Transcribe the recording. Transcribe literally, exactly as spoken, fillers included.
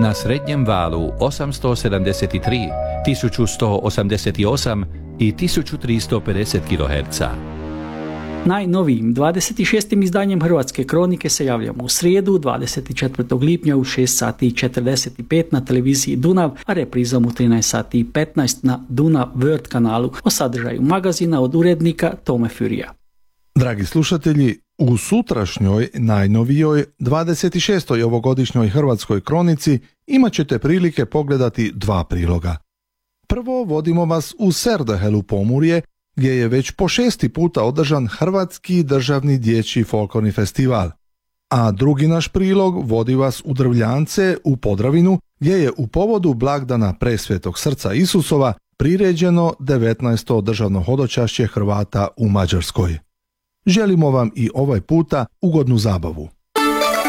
na srednjem valu osamsto sedamdeset tri, tisuću sto osamdeset osam i tisuću tristo pedeset kiloherca. Najnovijim dvadeset šestim izdanjem Hrvatske kronike se javljamo u srijedu dvadeset četvrtog lipnja u šest sati i četrdeset pet na televiziji Dunav, a reprizom u trinaest sati i petnaest na Dunav World kanalu o sadržaju magazina od urednika Tome Furija. Dragi slušatelji, u sutrašnjoj, najnovijoj, dvadeset šestoj ovogodišnjoj Hrvatskoj kronici imat ćete prilike pogledati dva priloga. Prvo vodimo vas u Serdehelu Pomurje, gdje je već po šesti puta održan Hrvatski državni dječji folklorni festival. A drugi naš prilog vodi vas u Drvljance u Podravinu, gdje je u povodu blagdana Presvetog srca Isusova priređeno devetnaesto državno hodočašće Hrvata u Mađarskoj. Želimo vam i ovaj puta ugodnu zabavu.